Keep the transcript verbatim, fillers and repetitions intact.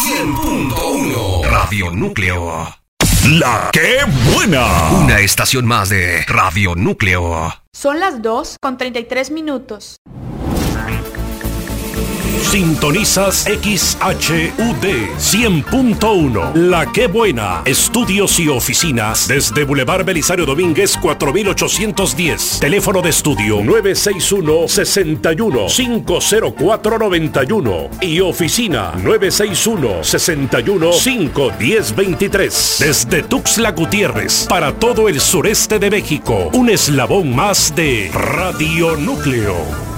cien punto uno. Radio Núcleo. La que buena. Una estación más de Radio Núcleo. Son las dos con treinta y tres minutos. Sintonizas X H U D cien punto uno. La que buena. Estudios y oficinas desde Boulevard Belisario Domínguez cuatro mil ochocientos diez. Teléfono de estudio nueve seis uno, seis uno, cinco cero cuatro, nueve uno y oficina nueve seis uno, seis uno, cinco uno cero, dos tres. Desde Tuxtla Gutiérrez para todo el sureste de México. Un eslabón más de Radio Núcleo.